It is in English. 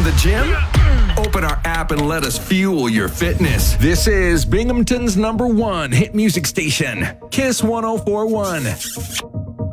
the gym? Open our app and let us fuel your fitness. This is Binghamton's #1 hit music station, Kiss 104.1.